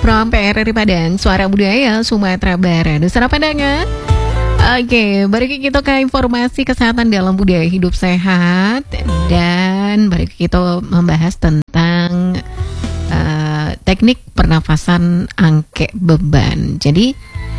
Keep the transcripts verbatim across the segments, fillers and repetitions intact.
From P R R I Padang, Suara Budaya Sumatera Barat. Dusara Padangnya. Oke, balik kita ke informasi kesehatan dalam budaya hidup sehat. Dan balik kita membahas tentang uh, teknik pernafasan angke beban. Jadi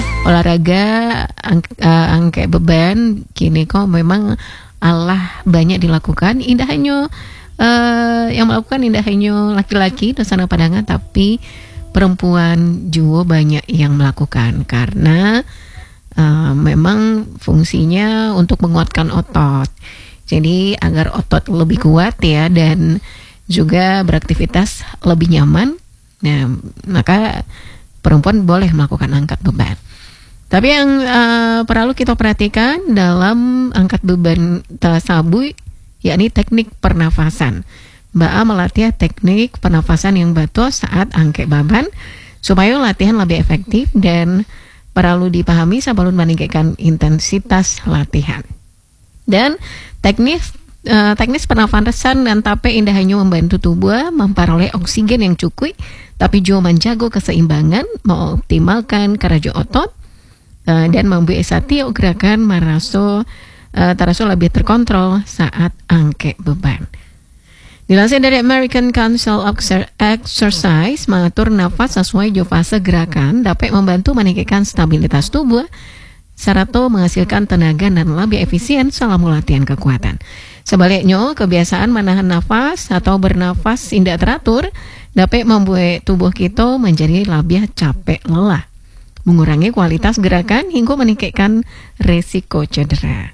olahraga ang- uh, angke beban kini kok memang Allah banyak dilakukan. Indah hanya uh, yang melakukan indah hanya laki-laki Dusana Padangan, tapi perempuan juga banyak yang melakukan karena uh, memang fungsinya untuk menguatkan otot. Jadi agar otot lebih kuat ya, dan juga beraktivitas lebih nyaman. Nah, maka perempuan boleh melakukan angkat beban. Tapi yang uh, perlu kita perhatikan dalam angkat beban tasabuh, yakni teknik pernafasan. Mbak A melatih teknik pernafasan yang betul saat angkat beban supaya latihan lebih efektif dan perlu dipahami sebelum meningkatkan intensitas latihan. Dan teknis uh, teknis pernafasan dan tape indah hanya membantu tubuh memperoleh oksigen yang cukup, tapi juga menjaga keseimbangan, mengoptimalkan kerja otot, uh, dan membuat setiap gerakan merasa uh, terasa lebih terkontrol saat angkat beban. Dilansir dari American Council of Exercise, mengatur nafas sesuai fase gerakan dapat membantu meningkatkan stabilitas tubuh serta menghasilkan tenaga dan lebih efisien selama latihan kekuatan. Sebaliknya, kebiasaan menahan nafas atau bernafas tidak teratur dapat membuat tubuh kita menjadi lebih capek lelah, mengurangi kualitas gerakan hingga meningkatkan risiko cedera.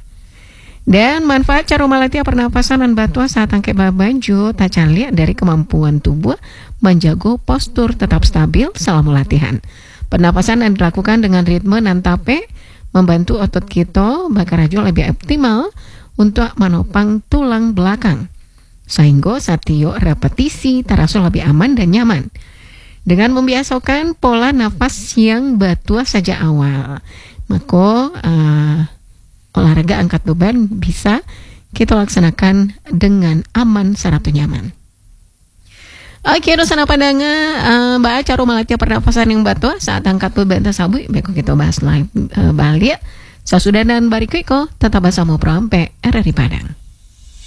Dan manfaat cara melatih pernapasan dan batua saat angkat beban juga tak lihat dari kemampuan tubuh menjaga postur tetap stabil selama latihan. Pernapasan yang dilakukan dengan ritme dan tape membantu otot kita bekerja lebih optimal untuk menopang tulang belakang, sehingga setiap repetisi terasa lebih aman dan nyaman. Dengan membiasakan pola nafas yang batua sejak awal, maka uh, olahraga angkat beban bisa kita laksanakan dengan aman serta nyaman. Oke, Dusana Padangan, uh, Mbak cara melatih pernafasan yang batua saat angkat beban tersebut, baik kita bahas live uh, balik. Sesudah dan bariku tetap bersama P R R I Padang.